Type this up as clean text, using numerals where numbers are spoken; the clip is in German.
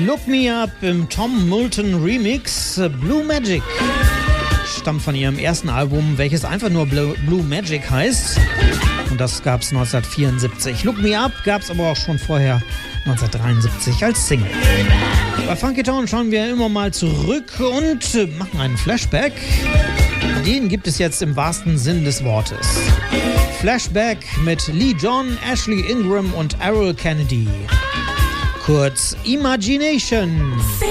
Look Me Up im Tom Moulton Remix. Blue Magic stammt von ihrem ersten Album, welches einfach nur Blue Magic heißt. Und das gab es 1974. Look Me Up gab es aber auch schon vorher 1973 als Single. Bei Funky Town schauen wir immer mal zurück und machen einen Flashback. Den gibt es jetzt im wahrsten Sinn des Wortes. Flashback mit Lee John, Ashley Ingram und Errol Kennedy. Kurz Imagination.